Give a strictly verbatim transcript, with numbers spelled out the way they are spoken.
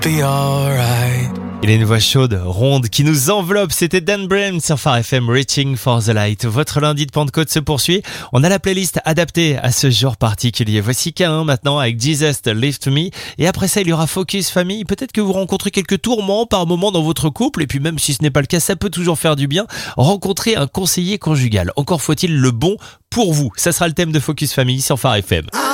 be alright. Il a une voix chaude, ronde, qui nous enveloppe. C'était Dan Brem sur Phare F M, Reaching for the Light. Votre lundi de Pentecôte se poursuit. On a la playlist adaptée à ce jour particulier. Voici K un maintenant avec Jesus Lift Me. Et après ça, il y aura Focus Famille. Peut-être que vous rencontrez quelques tourments par moment dans votre couple. Et puis même si ce n'est pas le cas, ça peut toujours faire du bien. Rencontrer un conseiller conjugal. Encore faut-il le bon pour vous. Ça sera le thème de Focus Famille sur Phare F M.